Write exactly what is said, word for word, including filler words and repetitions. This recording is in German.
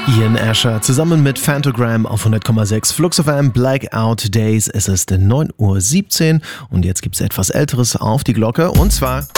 Ian Asher zusammen mit Phantogram auf hundert Komma sechs Flux F M Blackout Days. Es ist neun Uhr siebzehn und jetzt gibt's etwas Älteres auf die Glocke und zwar